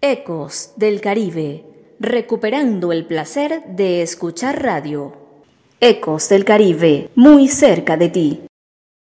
Ecos del Caribe, recuperando el placer de escuchar radio. Ecos del Caribe, muy cerca de ti.